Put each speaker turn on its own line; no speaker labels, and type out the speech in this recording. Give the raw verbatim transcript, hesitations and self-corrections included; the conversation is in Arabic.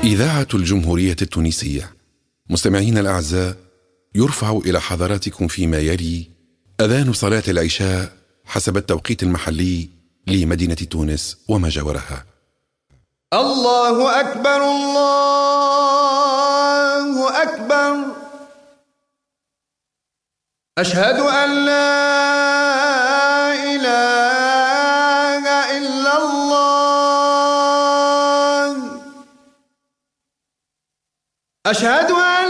إذاعة الجمهورية التونسية. مستمعين الأعزاء، يرفع إلى حضراتكم فيما يلي أذان صلاة العشاء حسب التوقيت المحلي لمدينة تونس وما جاورها.
الله أكبر الله أكبر، أشهد أن لا إله إلا الله، أشهد أن